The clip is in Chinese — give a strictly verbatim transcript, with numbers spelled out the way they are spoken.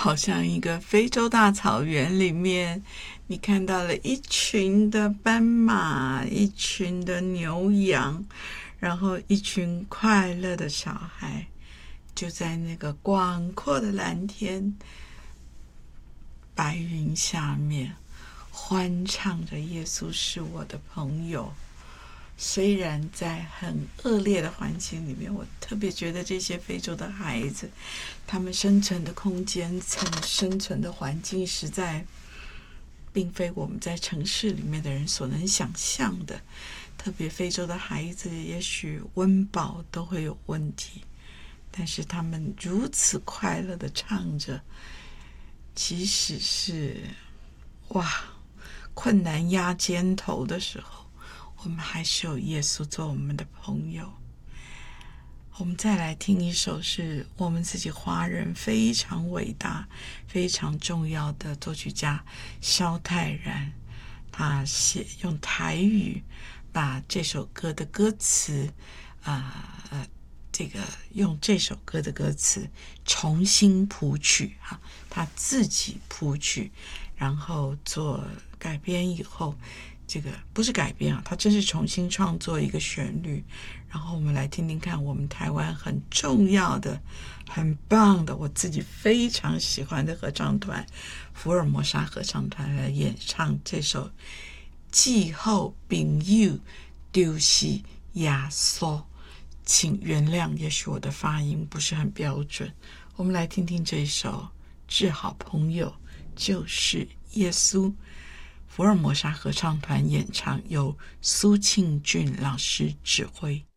好像一个非洲大草原里面，你看到了一群的斑马，一群的牛羊，然后一群快乐的小孩，就在那个广阔的蓝天白云下面欢唱着耶稣是我的朋友。虽然在很恶劣的环境里面，我特别觉得这些非洲的孩子，他们生存的空间、生存的环境实在并非我们在城市里面的人所能想象的。特别非洲的孩子也许温饱都会有问题，但是他们如此快乐地唱着，即使是哇困难压肩头的时候，我们还是有耶稣做我们的朋友。我们再来听一首是我们自己华人非常伟大非常重要的作曲家萧泰然，他写用台语把这首歌的歌词啊、呃、这个用这首歌的歌词重新谱曲哈，他自己谱曲，然后做改编以后，这个不是改编啊，他真是重新创作一个旋律。然后我们来听听看，我们台湾很重要的、很棒的，我自己非常喜欢的合唱团——福尔摩沙合唱团来演唱这首《季后朋友就是耶稣》。请原谅，也许我的发音不是很标准。我们来听听这一首《致好朋友就是耶稣》。福尔摩沙合唱团演唱，由苏庆俊老师指挥。